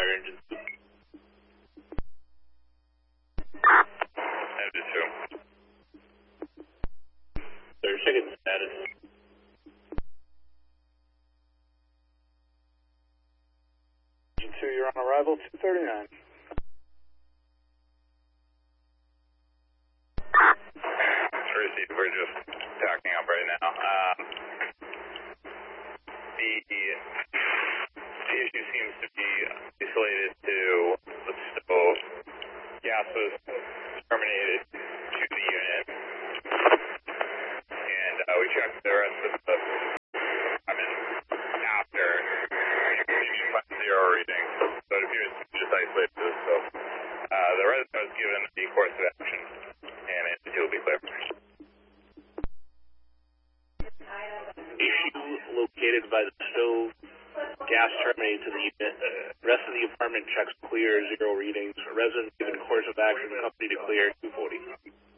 fire engine. Engine 2. They're checking status. Engine 2, you're on arrival, 239. Tracy, we're just packing up right now. The issue seems to be isolated to the stove. Gas was terminated to the unit. And we checked the rest of the after zero reading. So it appears to be just isolated to the stove. The resident was given the course of action, and it will be clear. Issue located by the stove. Gas terminated to the unit. Rest of the apartment checks clear, zero readings. Resident given course of action, company to clear, 240.